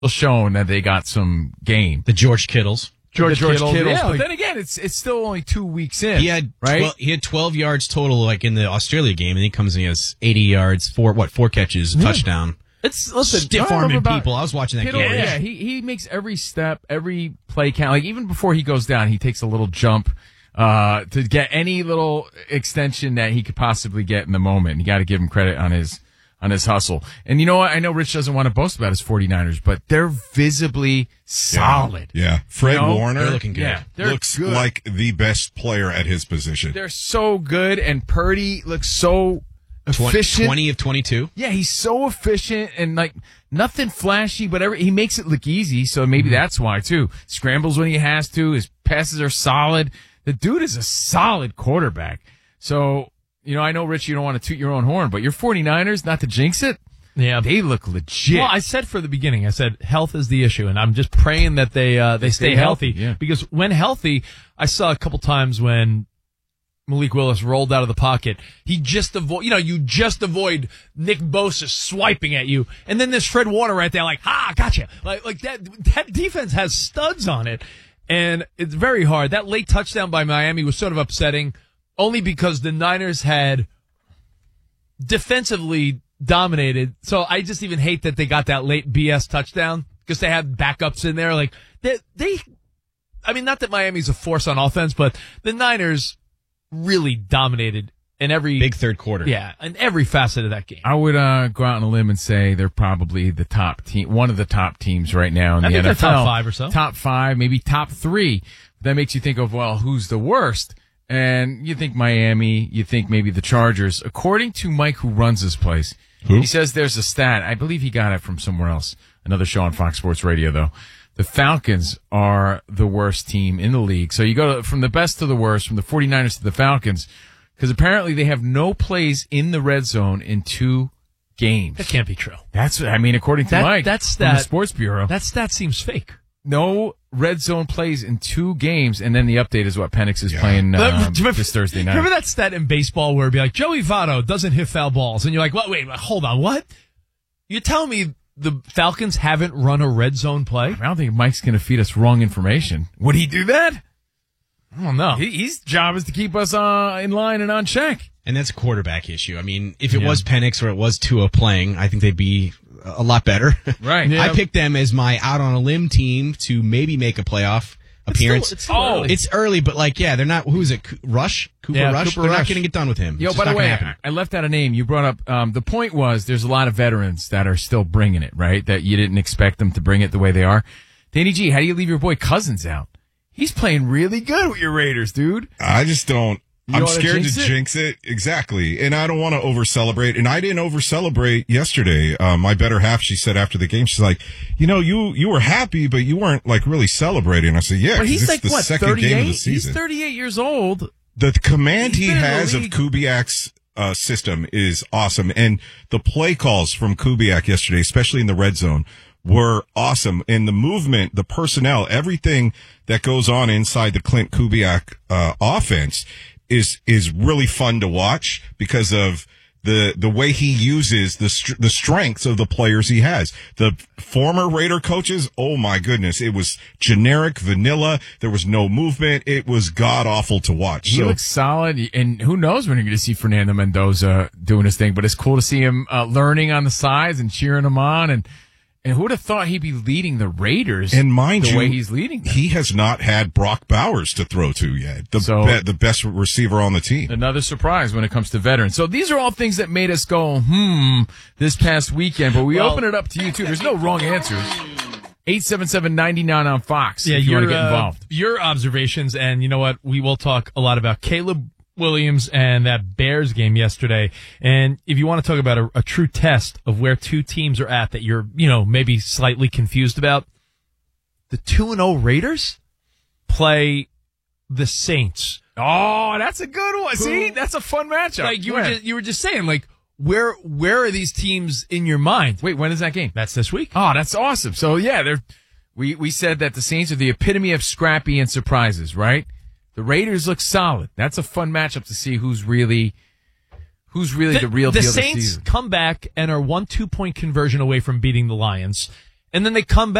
shown that they got some game. The George Kittles. George Kittles. Yeah, like, but then again, it's still only 2 weeks in. He had right? he had 12 yards total, like in the Australia game, and he comes and he has 80 yards, four catches, touchdown. listen, Stiff-arming people. I was watching that Kittle, game. Yeah, he makes every step, every play count. Like even before he goes down, he takes a little jump to get any little extension that he could possibly get in the moment. You got to give him credit on his hustle. And you know what? I know Rich doesn't want to boast about his 49ers, but they're visibly solid. Yeah. Fred Warner they're looking good. Yeah, looks like the best player at his position. They're so good, and Purdy looks so efficient. 20 of 22. Yeah, he's so efficient and like nothing flashy, but he makes it look easy. So maybe that's why too. Scrambles when he has to. His passes are solid. The dude is a solid quarterback. So, you know, I know, Rich, you don't want to toot your own horn, but your 49ers, not to jinx it, they look legit. Well, I said for the beginning, I said health is the issue, and I'm just praying that they stay healthy. Yeah. Because when healthy, I saw a couple times when Malik Willis rolled out of the pocket, you just avoid Nick Bosa swiping at you, and then there's Fred Warner right there, like, gotcha. Like that defense has studs on it, and it's very hard. That late touchdown by Miami was sort of upsetting, only because the Niners had defensively dominated. So I just even hate that they got that late BS touchdown because they had backups in there. Like I mean, not that Miami's a force on offense, but the Niners really dominated in every big third quarter. Yeah, in every facet of that game. I would go out on a limb and say they're probably the top team, one of the top teams right now in the NFL. They're top 5 or so. Top 5, maybe top 3. That makes you think of, well, who's the worst? And you think Miami, you think maybe the Chargers. According to Mike, who runs this place, he says there's a stat. I believe he got it from somewhere else. Another show on Fox Sports Radio, though. The Falcons are the worst team in the league. So you go from the best to the worst, from the 49ers to the Falcons, because apparently they have no plays in the red zone in 2 games. That can't be true. According to Mike, from the Sports Bureau. That stat seems fake. No red zone plays in 2 games, and then the update is what Penix is playing this Thursday night. Remember that stat in baseball where it'd be like, Joey Votto doesn't hit foul balls, and you're like, wait, hold on, what? You're telling me the Falcons haven't run a red zone play? I don't think Mike's going to feed us wrong information. Would he do that? I don't know. His job is to keep us in line and on check. And that's a quarterback issue. I mean, if it was Penix or it was Tua playing, I think they'd be a lot better. Right. Yeah. I picked them as my out on a limb team to maybe make a playoff appearance. It's still early. It's early, but they're not. Who is it? Rush? Cooper Rush? They're not going to get done with him. Yo, by the way, I left out a name. You brought up, the point was there's a lot of veterans that are still bringing it, right? That you didn't expect them to bring it the way they are. Danny G, how do you leave your boy Cousins out? He's playing really good with your Raiders, dude. I just don't. I'm scared to jinx it. Exactly. And I don't want to over-celebrate. And I didn't over-celebrate yesterday. My better half, she said after the game, she's like, you were happy, but you weren't like really celebrating. I said, yeah, but he's like, the what, second 38? game of the season. He's 38 years old. The command he has of Kubiak's system is awesome. And the play calls from Kubiak yesterday, especially in the red zone, were awesome. And the movement, the personnel, everything that goes on inside the Clint Kubiak offense is really fun to watch because of the way he uses the strengths of the players he has. The former Raider coaches, oh my goodness, it was generic, vanilla. There was no movement. It was god awful to watch. He looks solid, and who knows when you're going to see Fernando Mendoza doing his thing. But it's cool to see him learning on the sides and cheering them on. And who would have thought he'd be leading the Raiders? And mind the you, way he's leading them. He has not had Brock Bowers to throw to yet. The best receiver on the team. Another surprise when it comes to veterans. So these are all things that made us go, this past weekend. But we open it up to you too. There's no wrong answers. 877-99 on Fox. Yeah, if you want to get involved. Your observations, and you know what? We will talk a lot about Caleb Williams and that Bears game yesterday. And if you want to talk about a true test of where 2 teams are at that you're, maybe slightly confused about, the 2-0 Raiders play the Saints. Oh, that's a good one. See, that's a fun matchup. Like you were just saying, like, where are these teams in your mind? Wait, when is that game? That's this week. Oh, that's awesome. So yeah, we said that the Saints are the epitome of scrappy and surprises, right? The Raiders look solid. That's a fun matchup to see who's really the real deal the this Saints season. come back and are 1 2-point conversion away from beating the Lions. and then they come back.